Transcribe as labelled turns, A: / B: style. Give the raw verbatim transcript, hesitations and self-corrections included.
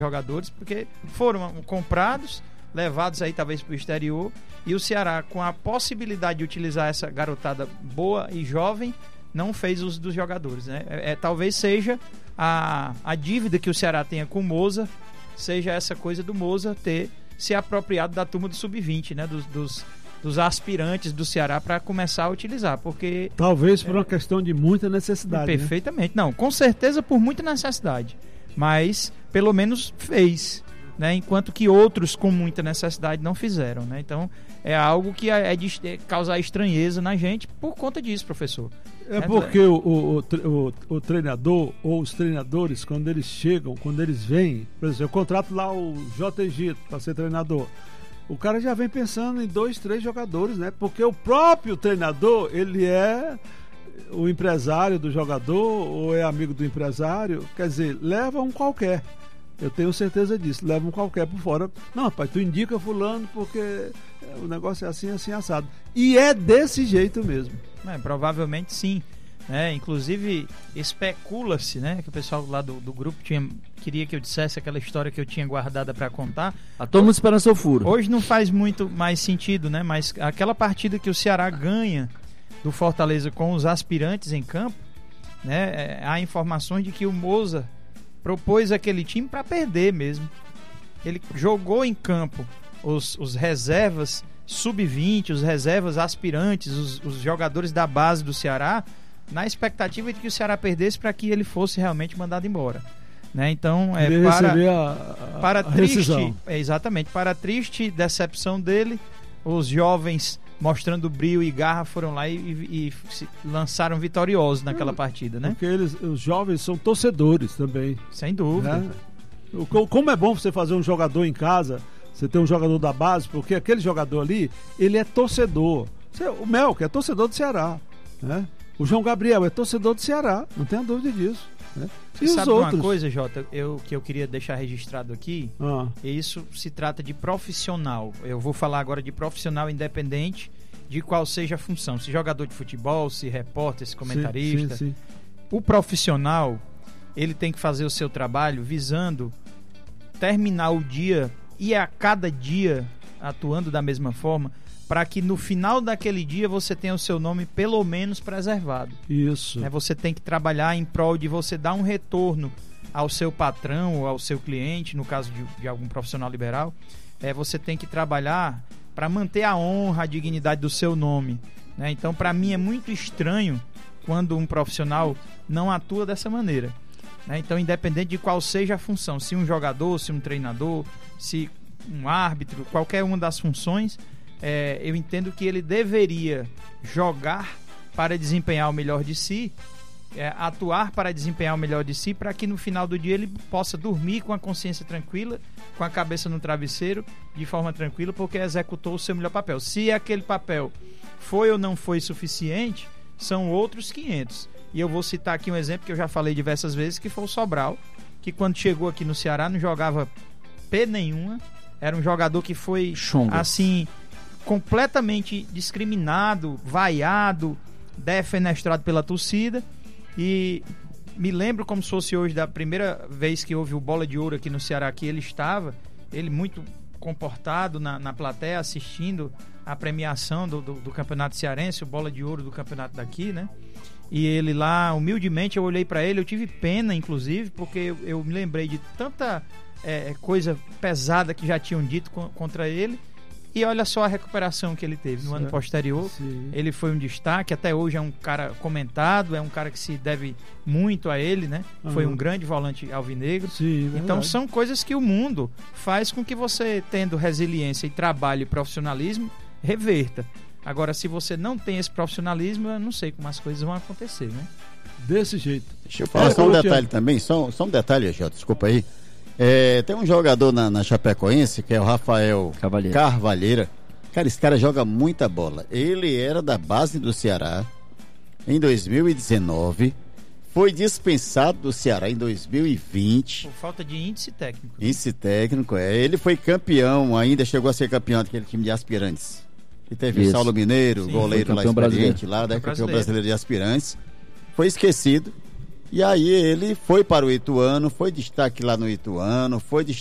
A: jogadores, porque foram comprados, levados aí talvez para o exterior, e o Ceará, com a possibilidade de utilizar essa garotada boa e jovem, não fez uso dos jogadores, né? É, é, talvez seja a, a dívida que o Ceará tenha com o Moza, seja essa coisa do Moza ter se apropriado da turma do sub vinte, né? Dos, dos, dos aspirantes do Ceará para começar a utilizar, porque...
B: Talvez por é, uma questão de muita necessidade,
A: perfeitamente,
B: né?
A: Não, com certeza por muita necessidade, mas pelo menos fez, né? Enquanto que outros com muita necessidade não fizeram, né? Então é algo que é de é causar estranheza na gente por conta disso, professor.
B: É porque o, o, o, o treinador ou os treinadores, quando eles chegam, quando eles vêm, por exemplo, eu contrato lá o J. Egito para ser treinador, o cara já vem pensando em dois, três jogadores, né? Porque o próprio treinador, ele é o empresário do jogador ou é amigo do empresário, quer dizer, leva um qualquer. Eu tenho certeza disso, leva um qualquer por fora. Não, rapaz, tu indica fulano porque o negócio é assim, assim, assado. E é desse jeito mesmo.
A: É, provavelmente sim, né? Inclusive especula-se, né, que o pessoal lá do, do grupo tinha, queria que eu dissesse aquela história que eu tinha guardada para contar.
C: A todo mundo esperando seu furo.
A: Hoje não faz muito mais sentido, né? Mas aquela partida que o Ceará ganha do Fortaleza com os aspirantes em campo, né? É, há informações de que o Moza propôs aquele time para perder mesmo. Ele jogou em campo os, os reservas sub vinte, os reservas aspirantes, os, os jogadores da base do Ceará, na expectativa de que o Ceará perdesse para que ele fosse realmente mandado embora, né? Então é
B: ele
A: para
B: a, a,
A: para
B: a
A: triste, é, exatamente, para triste decepção dele, os jovens mostrando brilho e garra foram lá e, e, e se lançaram vitoriosos naquela partida, né?
B: Porque eles, os jovens são torcedores também,
A: sem dúvida,
B: né? Como é bom você fazer um jogador em casa, você tem um jogador da base, porque aquele jogador ali, ele é torcedor. O Melco é torcedor do Ceará, né? O João Gabriel é torcedor do Ceará, não tenha dúvida disso, né?
A: Você
B: e os
A: sabe
B: outros?
A: Uma coisa, Jota, eu, que eu queria deixar registrado aqui,
B: ah.
A: e isso se trata de profissional. Eu vou falar agora de profissional independente de qual seja a função, se jogador de futebol, se repórter, se comentarista.
B: Sim, sim, sim.
A: O profissional, ele tem que fazer o seu trabalho visando terminar o dia e a cada dia atuando da mesma forma, para que no final daquele dia você tenha o seu nome pelo menos preservado.
B: Isso.
A: É, você tem que trabalhar em prol de você dar um retorno ao seu patrão ou ao seu cliente, no caso de, de algum profissional liberal. É, você tem que trabalhar para manter a honra, a dignidade do seu nome, né? Então, para mim é muito estranho quando um profissional não atua dessa maneira, né? Então, independente de qual seja a função, se um jogador, se um treinador, se um árbitro, qualquer uma das funções, é, eu entendo que ele deveria jogar para desempenhar o melhor de si, é, atuar para desempenhar o melhor de si, para que no final do dia ele possa dormir com a consciência tranquila, com a cabeça no travesseiro, de forma tranquila, porque executou o seu melhor papel. Se aquele papel foi ou não foi suficiente, são outros quinhentos. E eu vou citar aqui um exemplo que eu já falei diversas vezes, que foi o Sobral, que quando chegou aqui no Ceará não jogava P nenhuma, era um jogador que foi
C: Chonga.
A: assim, completamente discriminado, vaiado, defenestrado pela torcida. E me lembro como se fosse hoje da primeira vez que houve o Bola de Ouro aqui no Ceará, que ele estava, ele muito comportado na, na plateia, assistindo a premiação do, do, do Campeonato Cearense, o Bola de Ouro do campeonato daqui, né? E ele lá, humildemente, eu olhei para ele, eu tive pena, inclusive, porque eu, eu me lembrei de tanta é, coisa pesada que já tinham dito co- contra ele. E olha só a recuperação que ele teve no
B: certo.
A: ano posterior.
B: Sim.
A: Ele foi um destaque, até hoje é um cara comentado, é um cara que se deve muito a ele, né? Uhum. Foi um grande volante alvinegro.
B: Sim,
A: então são coisas que o mundo faz com que você, tendo resiliência e trabalho e profissionalismo, reverta. Agora, se você não tem esse profissionalismo, eu não sei como as coisas vão acontecer, né?
B: Desse jeito.
D: Deixa eu falar é, só um detalhe também, só, só um detalhe, Jota, desculpa aí. É, tem um jogador na, na Chapecoense, que é o Rafael
C: Cavalheira.
D: Carvalheira. Cara, esse cara joga muita bola. Ele era da base do Ceará em dois mil e dezenove. Foi dispensado do Ceará em dois mil e vinte.
A: Por falta de índice técnico.
D: Índice técnico, é. Ele foi campeão, ainda chegou a ser campeão daquele time de aspirantes. E teve Isso. o Saulo Mineiro, Sim, goleiro lá experiente, lá, né, campeão brasileiro de aspirantes. Foi esquecido. E aí ele foi para o Ituano, foi destaque lá no Ituano, foi